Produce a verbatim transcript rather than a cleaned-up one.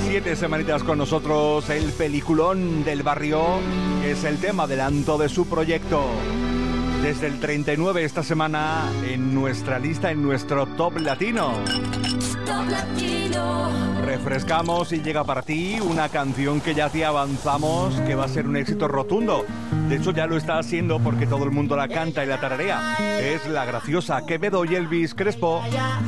Siete semanitas con nosotros, el peliculón del barrio, que es el tema adelanto de su proyecto. Desde el treinta y nueve esta semana en nuestra lista, en nuestro Top Latino. Top Latino. Refrescamos y llega para ti una canción que ya te avanzamos que va a ser un éxito rotundo. De hecho ya lo está haciendo porque todo el mundo la canta y la tararea. Es la graciosa Quevedo y Elvis Crespo.